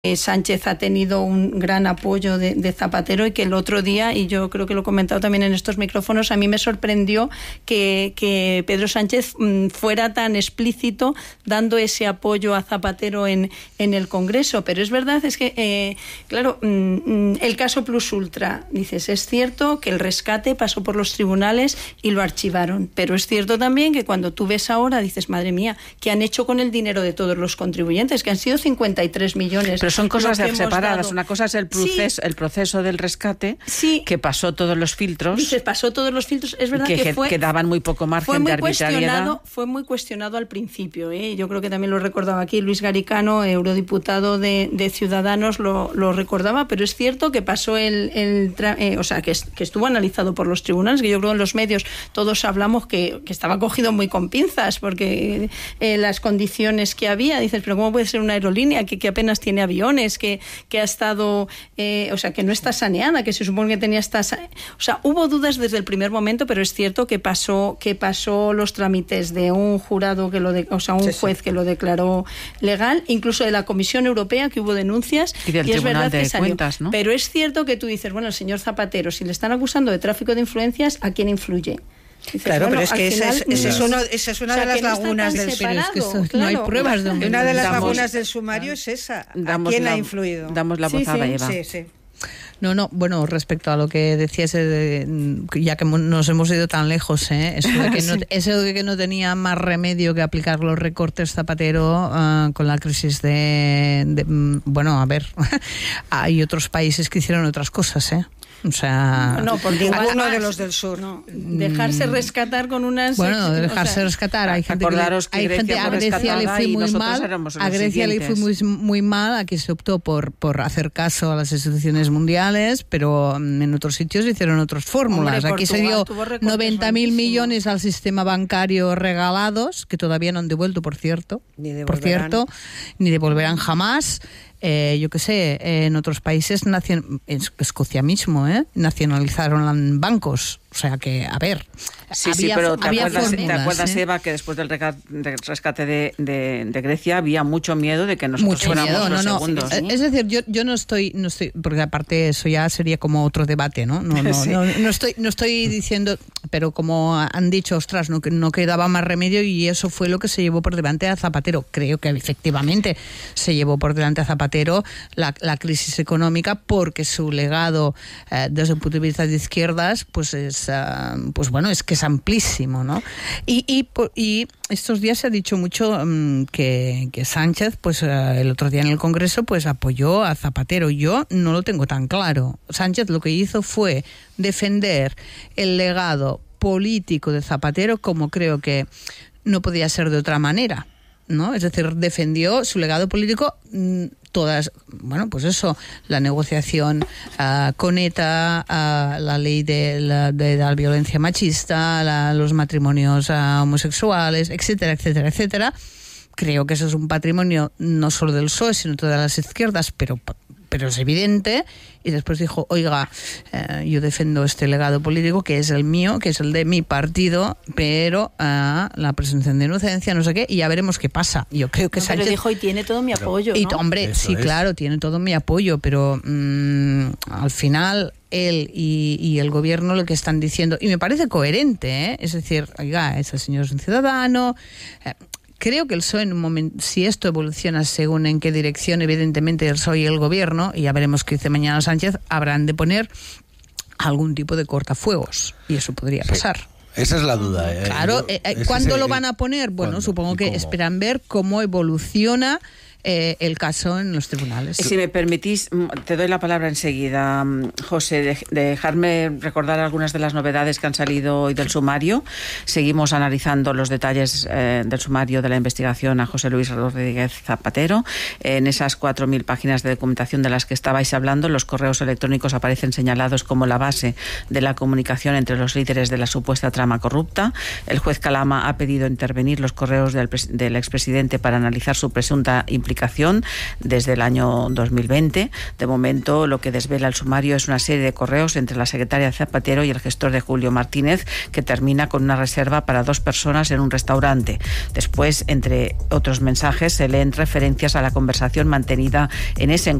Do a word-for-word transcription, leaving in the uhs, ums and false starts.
Sánchez ha tenido un gran apoyo de, de Zapatero y que el otro día, y yo creo que lo he comentado también en estos micrófonos, a mí me sorprendió que, que Pedro Sánchez mmm, fuera tan explícito dando ese apoyo a Zapatero en, en el Congreso. Pero es verdad, es que, eh, claro, mmm, el caso Plus Ultra, dices, es cierto que el rescate pasó por los tribunales y lo archivaron, pero es cierto también que cuando tú ves ahora, dices, madre mía, ¿qué han hecho con el dinero de todos los contribuyentes? Que han sido cincuenta y tres millones. Pero son cosas separadas. Dado. Una cosa es el proceso, sí. el proceso del rescate, sí. que pasó todos los filtros. Dices, pasó todos los filtros. Es verdad que, que, fue, que daban muy poco margen de arbitrariedad. Fue muy cuestionado al principio. ¿eh? Yo creo que también lo recordaba aquí Luis Garicano, eurodiputado de, de Ciudadanos, lo, lo recordaba, pero es cierto que pasó el... el eh, o sea, que, que estuvo analizado por los tribunales, que yo creo en los medios todos hablamos que, que estaba cogido muy con pinzas, porque eh, las condiciones que había, dices, pero ¿cómo puede ser una aerolínea que, que apenas tiene aviones, que, que ha estado, eh, o sea, que no está saneada, que se supone que tenía esta, o sea, hubo dudas desde el primer momento, pero es cierto que pasó, que pasó los trámites de un jurado que lo, de, o sea, un sí, juez sí. que lo declaró legal, incluso de la Comisión Europea, que hubo denuncias, y, del y es verdad de que salió. Cuentas, ¿no? Pero es cierto que tú dices, bueno, el señor Zapatero, si le están acusando de tráfico de influencias, ¿a quién influye? Dices, claro, bueno, pero es que esa es, esa, es uno, esa es una o sea, de las no lagunas del separado, es que eso, claro. no hay pruebas de un una de las damos, lagunas del sumario es esa. ¿A quién la, ha influido? Damos la voz sí, a sí, Eva. Sí, sí. No, no, bueno, respecto a lo que decías, eh, ya que nos hemos ido tan lejos, ¿eh? eso, de que no, sí. eso de que no tenía más remedio que aplicar los recortes Zapatero uh, con la crisis de, de... Bueno, a ver, hay otros países que hicieron otras cosas, ¿eh? O sea, no, por ninguno de los del sur. No, dejarse rescatar con unas. Bueno, dejarse o sea, rescatar. Hay gente que, le, que hay gente a Grecia le fue muy mal. A Grecia le fue muy, muy mal. Aquí se optó por por hacer caso a las instituciones mundiales, pero en otros sitios hicieron otras fórmulas. Hombre, aquí Portugal, se dio noventa mil millones al sistema bancario regalados, que todavía no han devuelto, por cierto. Ni por cierto, ni devolverán jamás. Eh, yo qué sé, eh, en otros países, nacion- en Escocia mismo, ¿eh? nacionalizaron bancos. O sea que, a ver, sí, había, sí, pero ¿te había acuerdas, fórmulas, ¿te acuerdas ¿eh? Eva, que después del rescate de, de, de Grecia había mucho miedo de que nosotros mucho fuéramos miedo, los no, no. segundos? Es decir, yo, yo no estoy, no estoy, porque aparte eso ya sería como otro debate, ¿no? No, no, sí. no, no estoy, no estoy diciendo, pero como han dicho, ostras, no, no quedaba más remedio y eso fue lo que se llevó por delante a Zapatero. Creo que efectivamente se llevó por delante a Zapatero la, la crisis económica porque su legado eh, desde el punto de vista de izquierdas, pues es, uh, pues bueno, es que es amplísimo, ¿no? Y, y, y estos días se ha dicho mucho um, que, que Sánchez, pues uh, el otro día en el Congreso, pues apoyó a Zapatero. Yo no lo tengo tan claro. Sánchez lo que hizo fue defender el legado político de Zapatero, como creo que no podía ser de otra manera, ¿no? Es decir, defendió su legado político, mmm, todas, bueno, pues eso, la negociación uh, con ETA, uh, la ley de la, de la violencia machista, la, los matrimonios uh, homosexuales, etcétera, etcétera, etcétera. Creo que eso es un patrimonio no solo del P S O E, sino de todas las izquierdas, pero pero es evidente. Y después dijo, oiga, eh, yo defiendo este legado político que es el mío, que es el de mi partido, pero uh, la presunción de inocencia, no sé qué, y ya veremos qué pasa. Yo creo que no, Sánchez... Pero dijo, y tiene todo mi apoyo, y, ¿no? Hombre, Eso sí, es. claro, tiene todo mi apoyo, pero mmm, al final él y, y el gobierno lo que están diciendo, y me parece coherente, ¿eh? Es decir, oiga, ese señor es un ciudadano... Eh, Creo que el P S O E, en un momento, si esto evoluciona según en qué dirección, evidentemente el P S O E y el gobierno, y ya veremos qué dice mañana Sánchez, habrán de poner algún tipo de cortafuegos. Y eso podría pasar. Sí. Esa es la duda. ¿eh? Claro, eh, eh, ¿cuándo lo van a poner? Bueno, ¿cuándo? supongo que ¿Cómo? esperan ver cómo evoluciona eh, el caso en los tribunales. Si me permitís, te doy la palabra enseguida, José, de, de dejarme recordar algunas de las novedades que han salido hoy del sumario. Seguimos analizando los detalles eh, del sumario de la investigación a José Luis Rodríguez Zapatero. En esas cuatro mil páginas de documentación de las que estabais hablando, los correos electrónicos aparecen señalados como la base de la comunicación entre los líderes de la supuesta trama corrupta. El juez Calama ha pedido intervenir los correos del, del expresidente para analizar su presunta implicación aplicación desde el año dos mil veinte. De momento, lo que desvela el sumario es una serie de correos entre la secretaria Zapatero y el gestor de Julio Martínez, que termina con una reserva para dos personas en un restaurante. Después, entre otros mensajes, se leen referencias a la conversación mantenida en ese encuentro